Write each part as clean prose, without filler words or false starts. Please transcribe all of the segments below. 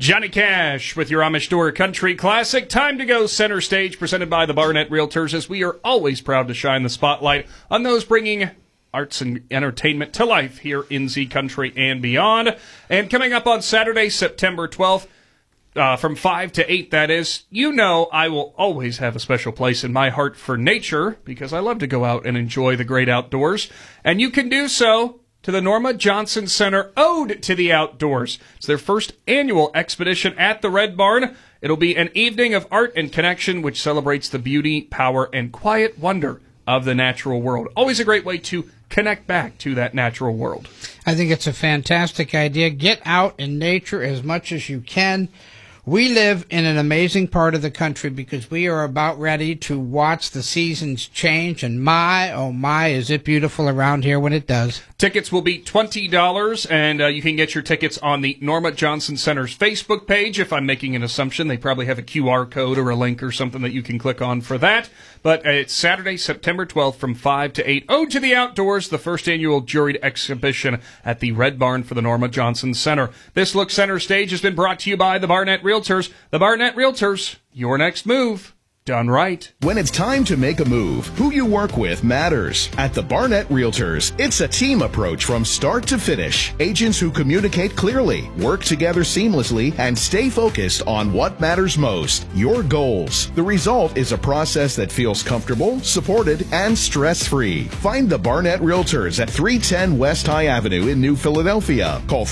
Johnny Cash with your Amish Tour Country Classic. Time to go center stage, presented by the Barnett Realtors, as we are always proud to shine the spotlight on those bringing arts and entertainment to life here in Z Country and beyond. And coming up on Saturday, September 12th, from 5 to 8, that is, you know I will always have a special place in my heart for nature, because I love to go out and enjoy the great outdoors. And you can do so to the Norma Johnson Center Ode to the Outdoors. It's their first annual expedition at the Red Barn. It'll be an evening of art and connection which celebrates the beauty, power, and quiet wonder of the natural world. Always a great way to connect back to that natural world. I think it's a fantastic idea. Get out in nature as much as you can. We live in an amazing part of the country because we are about ready to watch the seasons change, and my, oh my, is it beautiful around here when it does. Tickets will be $20, and you can get your tickets on the Norma Johnson Center's Facebook page. If I'm making an assumption, they probably have a QR code or a link or something that you can click on for that. But it's Saturday, September 12th from 5 to 8. Ode to the Outdoors, the first annual juried exhibition at the Red Barn for the Norma Johnson Center. This Look Center Stage has been brought to you by the Barnett Realtors. The Barnett Realtors, your next move done right. When it's time to make a move, who you work with matters. At the Barnett Realtors, it's a team approach from start to finish. Agents who communicate clearly, work together seamlessly, and stay focused on what matters most, your goals. The result is a process that feels comfortable, supported, and stress-free. Find the Barnett Realtors at 310 West High Avenue in New Philadelphia. Call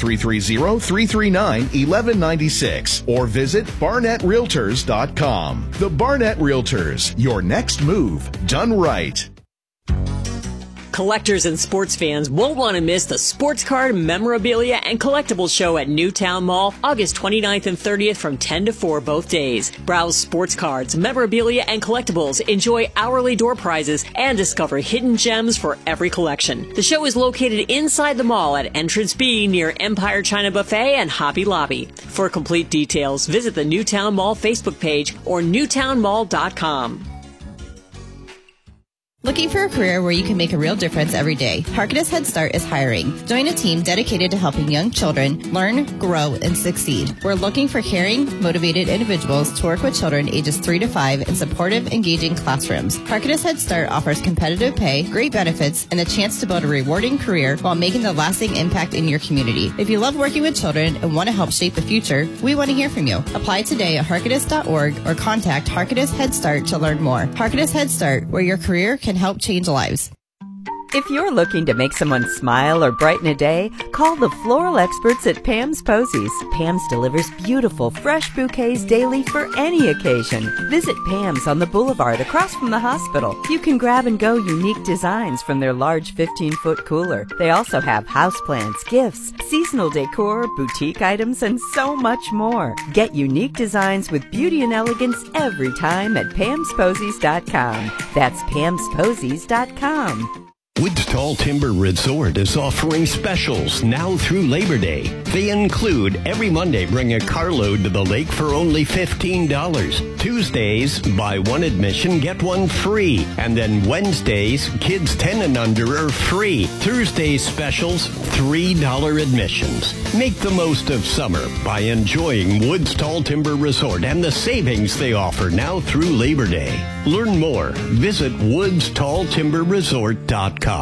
330-339-1196 or visit BarnettRealtors.com. The Barnett Realtors, your next move done right. Collectors and sports fans won't want to miss the Sports Card, Memorabilia, and Collectibles Show at Newtown Mall, August 29th and 30th from 10 to 4 both days. Browse sports cards, memorabilia, and collectibles, enjoy hourly door prizes, and discover hidden gems for every collection. The show is located inside the mall at Entrance B near Empire China Buffet and Hobby Lobby. For complete details, visit the Newtown Mall Facebook page or newtownmall.com. Looking for a career where you can make a real difference every day? Harkness Head Start is hiring. Join a team dedicated to helping young children learn, grow, and succeed. We're looking for caring, motivated individuals to work with children ages 3 to 5 in supportive, engaging classrooms. Harkness Head Start offers competitive pay, great benefits, and the chance to build a rewarding career while making the lasting impact in your community. If you love working with children and want to help shape the future, we want to hear from you. Apply today at harkness.org or contact Harkness Head Start to learn more. Harkness Head Start, where your career can help change lives. If you're looking to make someone smile or brighten a day, call the floral experts at Pam's Posies. Pam's delivers beautiful, fresh bouquets daily for any occasion. Visit Pam's on the Boulevard across from the hospital. You can grab and go unique designs from their large 15-foot cooler. They also have houseplants, gifts, seasonal decor, boutique items, and so much more. Get unique designs with beauty and elegance every time at Pam'sPosies.com. That's Pam'sPosies.com. Woods Tall Timber Resort is offering specials now through Labor Day. They include every Monday bring a carload to the lake for only $15. Tuesdays, buy one admission, get one free. And then Wednesdays, kids 10 and under are free. Thursdays specials, $3 admissions. Make the most of summer by enjoying Woods Tall Timber Resort and the savings they offer now through Labor Day. Learn more. Visit woodstalltimberresort.com.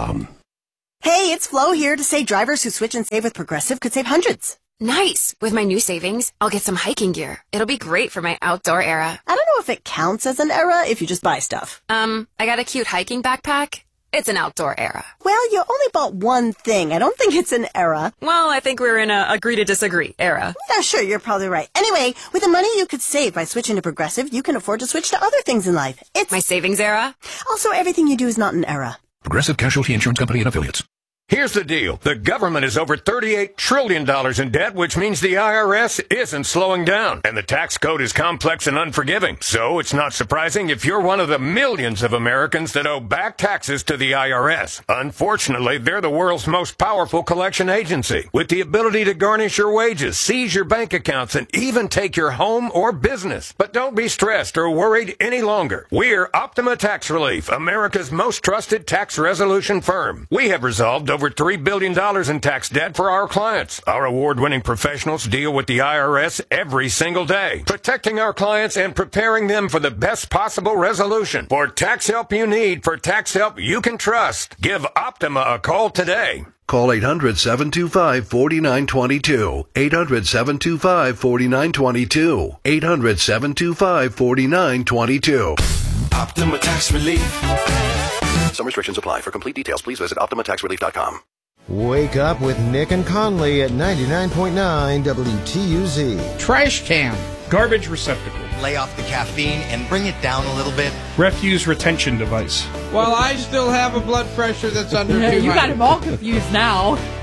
Hey, it's Flo here to say drivers who switch and save with Progressive could save hundreds. Nice. With my new savings, I'll get some hiking gear. It'll be great for my outdoor era. I don't know if it counts as an era if you just buy stuff. I got a cute hiking backpack. It's an outdoor era. Well, you only bought one thing. I don't think it's an era. Well, I think we're in a agree to disagree era. Yeah, sure, you're probably right. Anyway, with the money you could save by switching to Progressive, you can afford to switch to other things in life. It's my savings era. Also, everything you do is not an era. Progressive Casualty Insurance Company and Affiliates. Here's the deal. The government is over $38 trillion in debt, which means the IRS isn't slowing down. And the tax code is complex and unforgiving. So it's not surprising if you're one of the millions of Americans that owe back taxes to the IRS. Unfortunately, they're the world's most powerful collection agency, with the ability to garnish your wages, seize your bank accounts, and even take your home or business. But don't be stressed or worried any longer. We're Optima Tax Relief, America's most trusted tax resolution firm. We have resolved over over $3 billion in tax debt for our clients. Our award-winning professionals deal with the IRS every single day, protecting our clients and preparing them for the best possible resolution. For tax help you need, for tax help you can trust, give Optima a call today. Call 800-725-4922. 800-725-4922. 800-725-4922. Optima Tax Relief. Some restrictions apply. For complete details, please visit OptimaTaxRelief.com. Wake up with Nick and Conley at 99.9 WTUZ. Trash can. Garbage receptacle. Lay off the caffeine and bring it down a little bit. Refuse retention device. Well, I still have a blood pressure that's under 200. You got him all confused now.